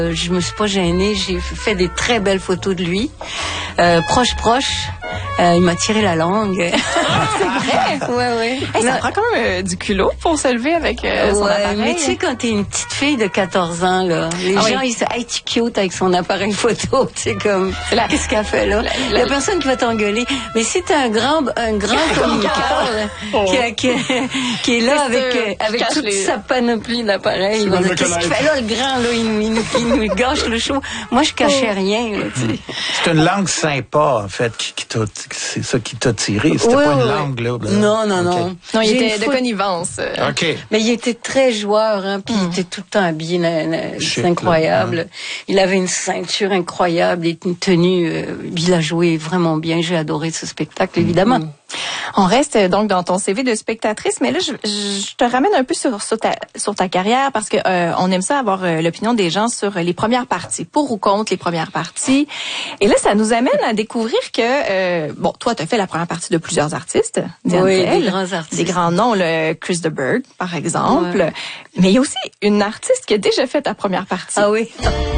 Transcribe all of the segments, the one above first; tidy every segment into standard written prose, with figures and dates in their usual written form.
Je me suis pas gênée, j'ai fait des très belles photos de lui, proche. Il m'a tiré la langue. Ah, c'est vrai? Ouais. Hey, ça prend quand même du culot pour se lever avec son appareil. Mais tu sais, quand t'es une petite fille de 14 ans, là, les gens, ils se hey, tu cute avec son appareil photo. Tu sais, comme, qu'est-ce qu'elle fait, là? Il y a personne qui va t'engueuler. Mais si t'es un grand communicateur, qui est là avec toute sa panoplie d'appareils, il va dire, qu'est-ce qu'il fait là, le grand, là? Il nous gâche le show. Moi, je cachais rien, là, tu sais. C'est une langue sympa, en fait, c'est ça qui t'a tiré. C'était pas une langue, là. Non. Non, il était de connivence. OK. Mais il était très joueur, hein, puis il était tout le temps habillé, c'est incroyable. Là, hein. Il avait une ceinture incroyable et une tenue, il a joué vraiment bien. J'ai adoré ce spectacle, évidemment. On reste donc dans ton CV de spectatrice, mais là, je te ramène un peu sur ta carrière parce que on aime ça avoir l'opinion des gens sur les premières parties, pour ou contre les premières parties. Et là, ça nous amène à découvrir que, toi, tu as fait la première partie de plusieurs artistes. Oui, des grands artistes. Des grands noms, le Chris de Burgh, par exemple. Ouais. Mais il y a aussi une artiste qui a déjà fait ta première partie. Ah oui.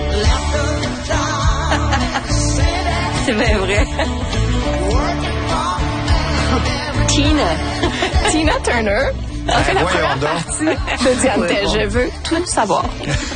C'est bien vrai. Tina Turner a fait la première partie de Diane. Je veux tout savoir.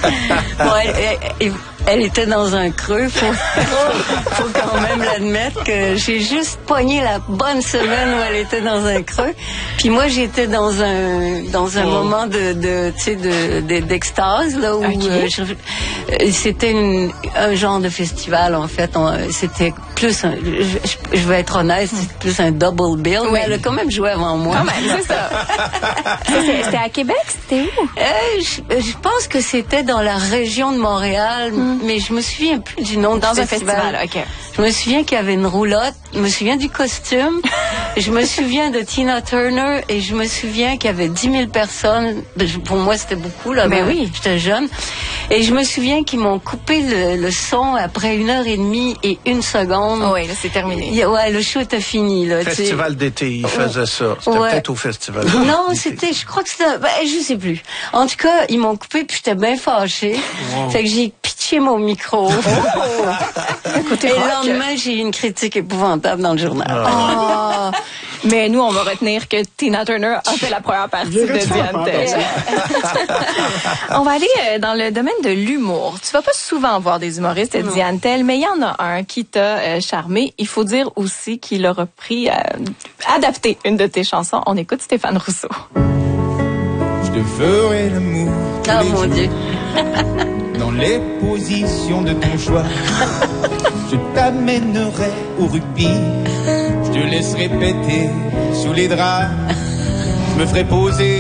Elle était dans un creux. Faut quand même l'admettre que j'ai juste pogné la bonne semaine où elle était dans un creux. Puis moi, j'étais dans un moment d'extase là où c'était un genre de festival en fait. C'était plus je vais être honnête, c'est plus un double bill, mais elle a quand même joué avant moi. Quand même, c'est ça. C'était à Québec, c'était où? Je pense que c'était dans la région de Montréal. Mais je me souviens plus du nom dans du un festival. OK. Je me souviens qu'il y avait une roulotte. Je me souviens du costume. Je me souviens de Tina Turner et je me souviens qu'il y avait 10 000 personnes. Pour moi, c'était beaucoup, là. Mais oui. J'étais jeune. Et je me souviens qu'ils m'ont coupé le son après 1h30 et 1 seconde. Oui, là, c'est terminé. Ouais, le show était fini, là. Festival d'été, il faisait ça. C'était peut-être au festival d'été. Non, je crois que c'était, je sais plus. En tout cas, ils m'ont coupé puis j'étais bien fâchée. Wow. Fait que j'ai pitché mon micro. Et le lendemain, j'ai eu une critique épouvantable dans le journal. Mais nous, on va retenir que Tina Turner a fait la première partie de Diane. On va aller dans le domaine de l'humour. Tu vas pas souvent voir des humoristes de Diane Tell, mais il y en a un qui t'a charmé. Il faut dire aussi qu'il a repris, adapté une de tes chansons. On écoute Stéphane Rousseau. Je te ferai l'amour. Oh mon Dieu. Dans les positions de ton choix. Je t'amènerai au rugby. Je te laisserai péter sous les draps. Je me ferai poser